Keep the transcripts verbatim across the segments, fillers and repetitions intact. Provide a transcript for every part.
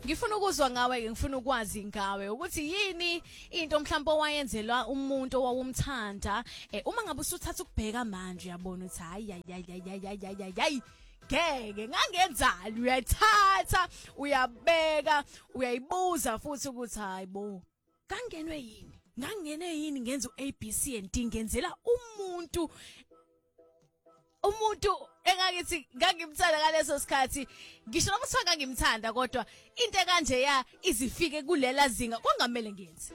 ngifuna ukuzwa ngawe ke ngifuna ukwazi ngawe ukuthi yini into mhlawumbe owayenzelwa umuntu owawumthanda eh uma ngabe usuthatha ukubheka manje uyabona ukuthi hayi hayi hayi ngeke ngangenzani uyathatha uyabeka uyayibuza futhi ukuthi hayibo kangenwe yini ngangene yini ngenza u-A B C and D ngenzela umuntu umuntu engakithi ngangimthanda ngaleso sikhathi ngisho noma kuthiwa ngangimthanda kodwa into kanje ya izifike kulela zinga kwangamele ngenze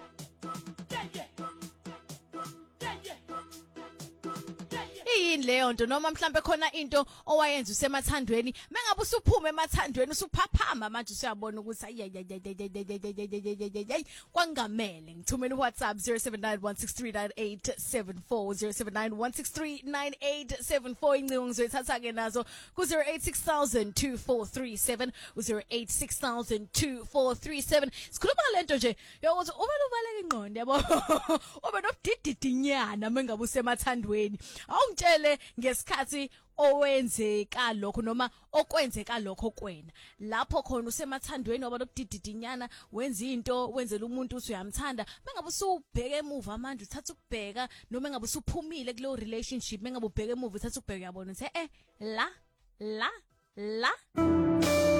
yini leyo nto noma mhlambe khona into owayenza usemathandweni mengabe usuphume emathandweni usuphaphama manje usiyabona ukuthi ayi kwangamele ngithumela uWhatsApp zero seven nine one six three nine eight seven four zero seven nine one six three nine eight seven four incingo ngizoyithatha ke nazo ku zero eight six thousand two four three seven u zero eight six thousand two four three seven sikhuluma lento nje yokuthi ube ubaleka ingqondo yabo ube nobdididinyana mengabe usemathandweni awungitshele ngesikhathi owenzeka lokho noma okwenzeka lokho kwena lapho khona usemathandweni waba lokudididinyana wenza into wenzela umuntu uthi uyamthanda mengabe usubheka emuva manje uthatha ukubheka noma mengabe usuphumile kuleyo relationship mengabe ubheka emuva uthatha ukubheka uyabona ukuthi eh la la la